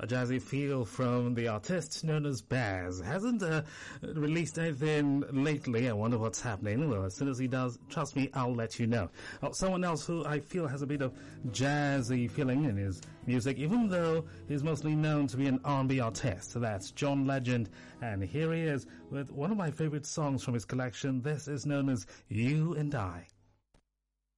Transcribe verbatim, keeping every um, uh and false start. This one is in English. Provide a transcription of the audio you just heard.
A jazzy feel from the artist known as Baz. Hasn't uh, released anything lately. I wonder what's happening. Well, as soon as he does, trust me, I'll let you know. Oh, someone else who I feel has a bit of jazzy feeling in his music, even though he's mostly known to be an R and B artist. That's John Legend. And here he is with one of my favorite songs from his collection. This is known as You and I.